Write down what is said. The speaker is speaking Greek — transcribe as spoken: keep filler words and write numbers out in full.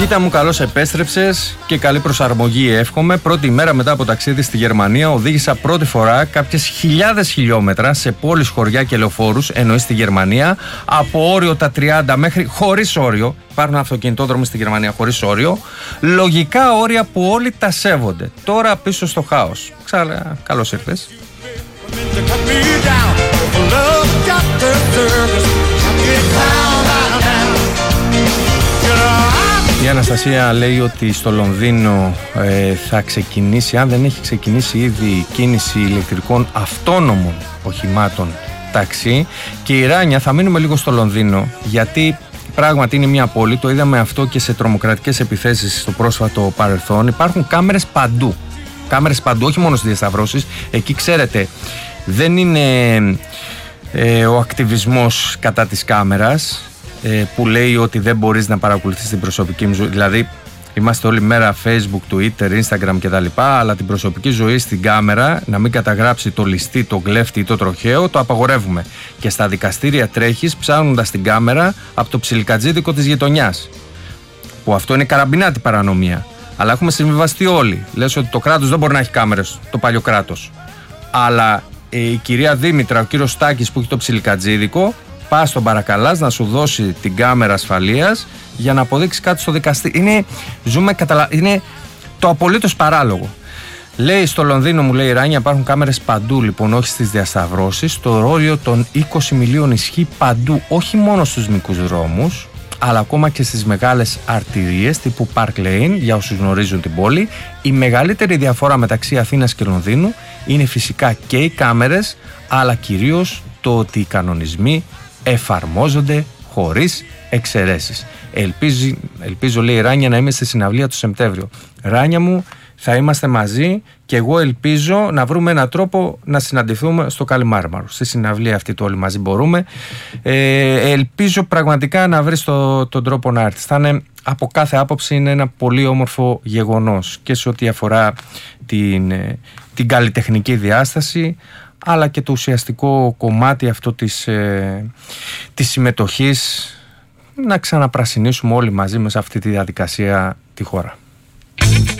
Κοίτα μου, καλώς επέστρεψες και καλή προσαρμογή εύχομαι. Πρώτη μέρα μετά από ταξίδι στη Γερμανία οδήγησα πρώτη φορά κάποιες χιλιάδες χιλιόμετρα σε πόλεις, χωριά και λεωφόρους, εννοείς στη Γερμανία, από όριο τα τριάντα μέχρι χωρίς όριο. Υπάρχουν αυτοκινητόδρομοι στη Γερμανία χωρίς όριο. Λογικά όρια που όλοι τα σέβονται. Τώρα πίσω στο χάος. Ξάλα, καλώς ήρθες. Η Αναστασία λέει ότι στο Λονδίνο ε, θα ξεκινήσει, αν δεν έχει ξεκινήσει ήδη, κίνηση ηλεκτρικών αυτόνομων οχημάτων ταξί. Και η Ράνια, θα μείνουμε λίγο στο Λονδίνο, γιατί πράγματι είναι μια πόλη, το είδαμε αυτό και σε τρομοκρατικές επιθέσεις στο πρόσφατο παρελθόν. Υπάρχουν κάμερες παντού, κάμερες παντού, όχι μόνο στις διασταυρώσεις. Εκεί, ξέρετε, δεν είναι ε, ο ακτιβισμός κατά της κάμερας, που λέει ότι δεν μπορείς να παρακολουθείς την προσωπική μου ζωή. Δηλαδή, είμαστε όλη μέρα Facebook, Twitter, Instagram κτλ. Αλλά την προσωπική ζωή στην κάμερα, να μην καταγράψει το ληστή, το κλέφτη ή το τροχαίο, το απαγορεύουμε. Και στα δικαστήρια τρέχεις ψάχνοντας την κάμερα από το ψιλικατζίδικο της γειτονιάς. Που αυτό είναι καραμπινάτη παρανομία. Αλλά έχουμε συμβιβαστεί όλοι. Λες ότι το κράτος δεν μπορεί να έχει κάμερες, το παλιό κράτος. Αλλά ε, η κυρία Δήμητρα, ο κύριος Στάκης που έχει το ψιλικατζίδικο, πας στον παρακαλάς να σου δώσει την κάμερα ασφαλείας για να αποδείξει κάτι στο δικαστήριο. Είναι, ζούμε, καταλα... είναι το απολύτως παράλογο. Λέει στο Λονδίνο, μου λέει η Ράνια, υπάρχουν κάμερες παντού, λοιπόν, όχι στις διασταυρώσεις. Το όριο των είκοσι μιλίων ισχύει παντού, όχι μόνο στους μικρούς δρόμους, αλλά ακόμα και στις μεγάλες αρτηρίες τύπου Park Lane, για όσους γνωρίζουν την πόλη. Η μεγαλύτερη διαφορά μεταξύ Αθήνας και Λονδίνου είναι φυσικά και οι κάμερες, αλλά κυρίως το ότι οι κανονισμοί εφαρμόζονται χωρίς εξαιρέσεις. Ελπίζω, ελπίζω, λέει η Ράνια, να είμαι στη συναυλία του Σεπτέμβριο. Ράνια μου, θα είμαστε μαζί και εγώ ελπίζω να βρούμε έναν τρόπο να συναντηθούμε στο Καλιμάρμαρο. Στη συναυλία αυτή το όλοι μαζί μπορούμε. Ε, ελπίζω πραγματικά να βρεις το, τον τρόπο να έρθεις. Θα είναι, από κάθε άποψη, είναι ένα πολύ όμορφο γεγονός και σε ό,τι αφορά την, την καλλιτεχνική διάσταση, αλλά και το ουσιαστικό κομμάτι αυτό της, ε, της συμμετοχής, να ξαναπρασινίσουμε όλοι μαζί μέσα σε αυτή τη διαδικασία τη χώρα.